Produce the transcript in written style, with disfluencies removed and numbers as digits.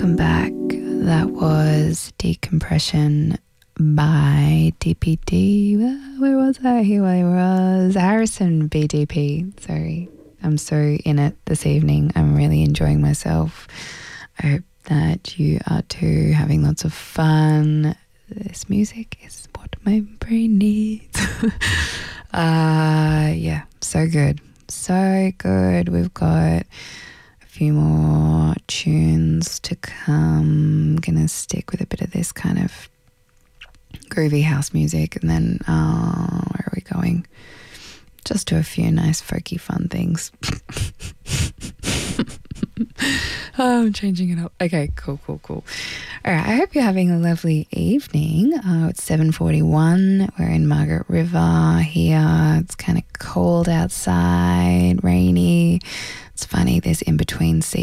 welcome back. That was Decompression by DPD. Where was I? Here I was. Harrison BDP. Sorry. I'm so in it this evening. I'm really enjoying myself. I hope that you are too, having lots of fun. This music is what my brain needs. Yeah, so good. So good. We've got a few more tunes to come. I'm gonna stick with a bit of this kind of groovy house music, and then where are we going? Just do a few nice folky fun things. Oh, I'm changing it up. Okay, cool. All right, I hope you're having a lovely evening. It's 7:41. We're in Margaret River here. It's kind of cold outside, rainy. It's funny, there's in-between